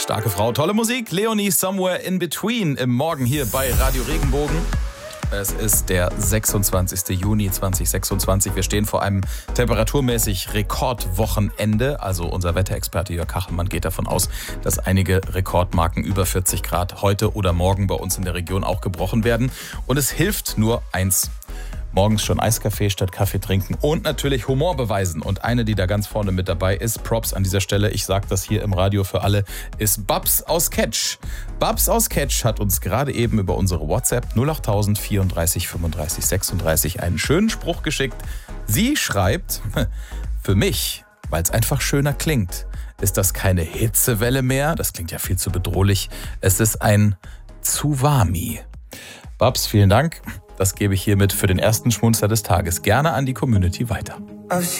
Starke Frau, tolle Musik. Leonie Somewhere in Between im Morgen hier bei Radio Regenbogen. Es ist der 26. Juni 2026. Wir stehen vor einem temperaturmäßig Rekordwochenende. Also unser Wetterexperte Jörg Kachelmann geht davon aus, dass einige Rekordmarken über 40 Grad heute oder morgen bei uns in der Region auch gebrochen werden. Und es hilft nur eins. Morgens schon Eiskaffee statt Kaffee trinken und natürlich Humor beweisen. Und eine, die da ganz vorne mit dabei ist, Props an dieser Stelle, ich sage das hier im Radio für alle, ist Babs aus Ketsch. Babs aus Ketsch hat uns gerade eben über unsere WhatsApp 08000 34 35 36 einen schönen Spruch geschickt. Sie schreibt, für mich, weil es einfach schöner klingt, ist das keine Hitzewelle mehr, das klingt ja viel zu bedrohlich, es ist ein Tsunami. Babs, vielen Dank. Das gebe ich hiermit für den ersten Schmunzler des Tages gerne an die Community weiter.